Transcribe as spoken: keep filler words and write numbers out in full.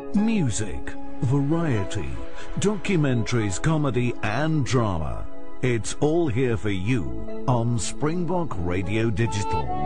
Music, variety, documentaries, comedy and drama. It's all here for you on Springbok Radio Digital.